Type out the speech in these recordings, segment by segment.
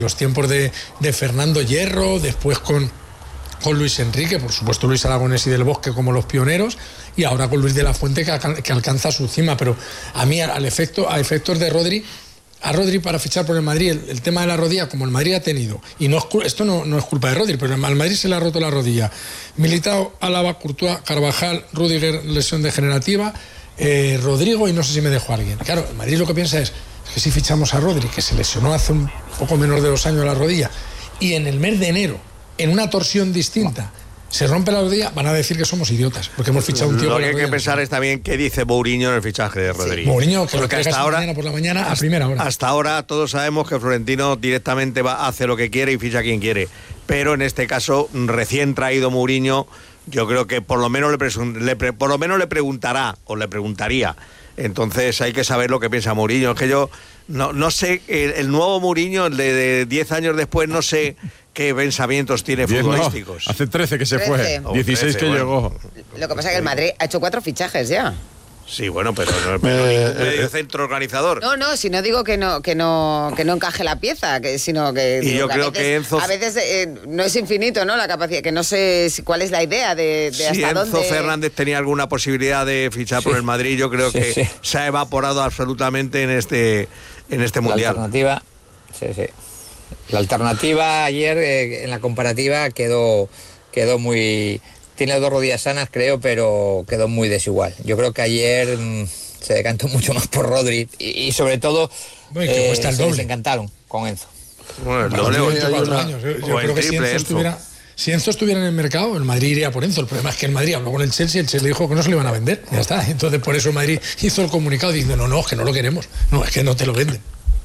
los tiempos de Fernando Hierro, después con Luis Enrique, por supuesto Luis Aragonés y Del Bosque como los pioneros, y ahora con Luis de la Fuente que alcanza su cima. Pero a mí, a efectos de Rodri, a Rodri para fichar por el Madrid, el tema de la rodilla, como el Madrid ha tenido, y esto no es culpa de Rodri, pero al Madrid se le ha roto la rodilla. Militao, Álava, Courtois, Carvajal, Rüdiger, lesión degenerativa, Rodrigo, y no sé si me dejo a alguien. Claro, el Madrid lo que piensa es que si fichamos a Rodri, que se lesionó hace un poco menos de 2 años la rodilla, y en el mes de enero, en una torsión distinta, se rompe la rodilla, van a decir que somos idiotas, porque hemos fichado un tío. Lo que hay que pensar es también qué dice Mourinho en el fichaje de Rodri. Sí, Mourinho, que porque lo hasta ahora, mañana por la mañana a primera hora. Hasta ahora todos sabemos que Florentino directamente hace lo que quiere y ficha a quien quiere. Pero en este caso, recién traído Mourinho, yo creo que por lo menos le preguntará o le preguntaría. Entonces hay que saber lo que piensa Mourinho. Es que yo no sé, el nuevo Mourinho, el de 10 años después, no sé qué pensamientos tiene futbolísticos. No, hace 13 que se 13. Fue, 16 que llegó. Lo que pasa es que el Madrid ha hecho 4 fichajes ya. Sí, bueno, pero no es medio centro organizador. No, si no digo que no encaje la pieza, sino que... Y yo creo que Enzo... A veces no es infinito, ¿no?, la capacidad, que no sé cuál es la idea de hasta dónde... Si Enzo Fernández tenía alguna posibilidad de fichar por el Madrid, yo creo que se ha evaporado absolutamente en este Mundial. La alternativa, La alternativa ayer, en la comparativa, quedó muy... Tiene 2 rodillas sanas, creo, pero quedó muy desigual. Yo creo que ayer se decantó mucho más por Rodri y sobre todo se desencantaron con Enzo. Bueno, el doble años. Yo creo que si Enzo estuviera en el mercado, el Madrid iría por Enzo. El problema es que el Madrid habló con el Chelsea dijo que no se lo iban a vender. Ya está. Entonces por eso el Madrid hizo el comunicado diciendo no, es que no lo queremos. No, es que no te lo venden.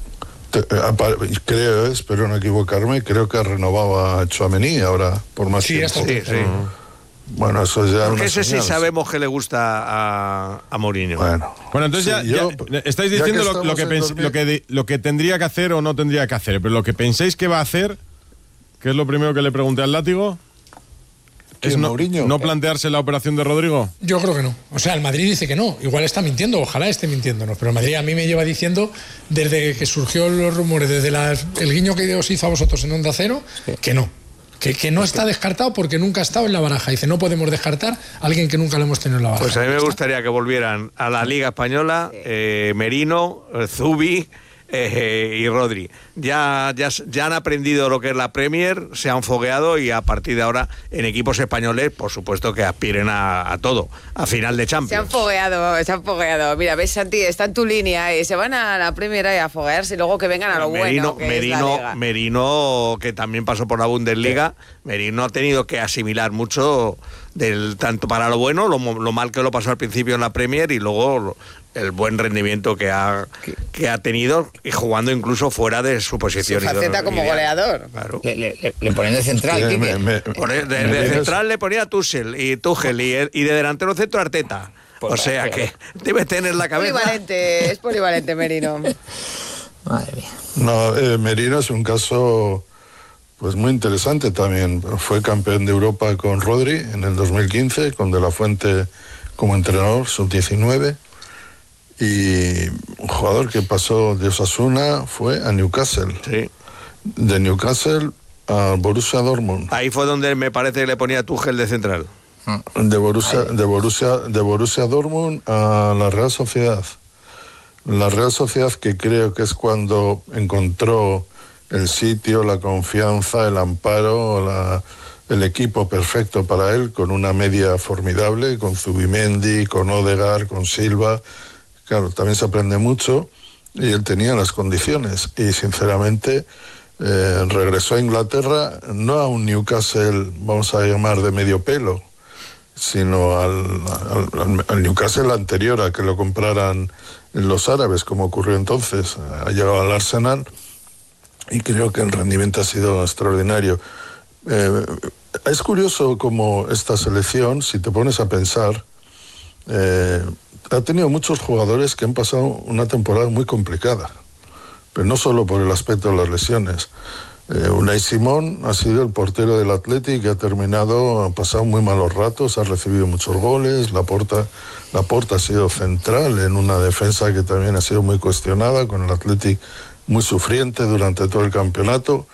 Creo, espero no equivocarme, creo que renovaba a Tchouaméni ahora por más tiempo. Sí. Bueno, eso ya. Porque ese sí sabemos que le gusta a Mourinho. Bueno, entonces ya estáis diciendo lo que tendría que hacer o no tendría que hacer, pero lo que pensáis que va a hacer, que es lo primero que le pregunté al Látigo, es no plantearse la operación de Rodrigo. Yo creo que no. O sea, el Madrid dice que no. Igual está mintiendo, ojalá esté mintiéndonos. Pero el Madrid a mí me lleva diciendo, desde que surgió los rumores, desde el guiño que os hizo a vosotros en Onda Cero, que no. Que no está descartado porque nunca ha estado en la baraja. Dice, no podemos descartar a alguien que nunca lo hemos tenido en la baraja. Pues a mí me gustaría que volvieran a la Liga Española Merino, Zubi y Rodri. Ya han aprendido lo que es la Premier, se han fogueado y a partir de ahora en equipos españoles, por supuesto que aspiren a todo, a final de Champions. Se han fogueado. Mira, ves, Santi, está en tu línea y se van a la Premier a foguearse y luego que vengan a lo bueno, que es la Liga. Merino, que también pasó por la Bundesliga, Merino ha tenido que asimilar mucho tanto para lo bueno, lo mal que lo pasó al principio en la Premier y luego el buen rendimiento que ha tenido y jugando incluso fuera de su posición. Su faceta como goleador. Claro. Le ponen de central. De central le ponía Tuchel y de delantero centro Arteta. O sea que debe tener la cabeza. Es polivalente Merino. Madre mía. No, Merino es un caso pues muy interesante también. Fue campeón de Europa con Rodri en el 2015, con De la Fuente como entrenador, sub-19. Y un jugador que pasó de Osasuna fue a Newcastle. Sí. De Newcastle a Borussia Dortmund. Ahí fue donde me parece que le ponía Tuchel de central. De Borussia Dortmund a la Real Sociedad. La Real Sociedad, que creo que es cuando encontró el sitio, la confianza, el amparo, el equipo perfecto para él, con una media formidable, con Zubimendi, con Odegaard, con Silva. Claro, también se aprende mucho y él tenía las condiciones y sinceramente regresó a Inglaterra, no a un Newcastle, vamos a llamar de medio pelo, sino al Newcastle anterior a que lo compraran los árabes, como ocurrió entonces. Ha llegado al Arsenal y creo que el rendimiento ha sido extraordinario. Es curioso cómo esta selección, si te pones a pensar, ha tenido muchos jugadores que han pasado una temporada muy complicada, pero no solo por el aspecto de las lesiones. Unai Simón ha sido el portero del Athletic, que ha pasado muy malos ratos, ha recibido muchos goles. Laporta ha sido central en una defensa que también ha sido muy cuestionada, con el Athletic muy sufriente durante todo el campeonato.